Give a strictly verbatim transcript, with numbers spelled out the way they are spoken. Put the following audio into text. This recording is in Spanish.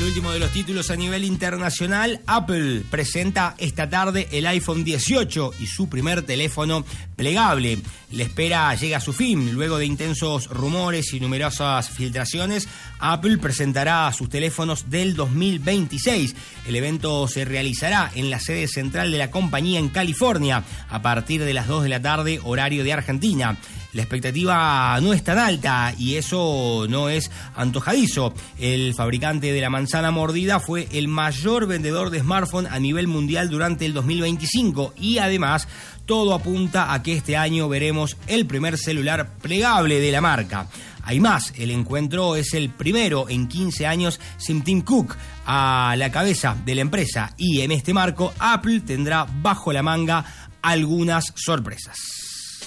último de los títulos a nivel internacional, Apple presenta esta tarde el iPhone dieciocho y su primer teléfono plegable. La espera llega a su fin. Luego de intensos rumores y numerosas filtraciones, Apple presentará sus teléfonos del dos mil veintiséis. El evento se realizará en la sede central de la compañía en California a partir de las dos de la tarde, horario de Argentina. La expectativa no es tan alta y eso no es antojadizo. El fabricante de la manzana mordida fue el mayor vendedor de smartphone a nivel mundial durante el dos mil veinticinco y además todo apunta a que este año veremos el primer celular plegable de la marca. Hay más, el encuentro es el primero en quince años sin Tim Cook a la cabeza de la empresa y en este marco Apple tendrá bajo la manga algunas sorpresas.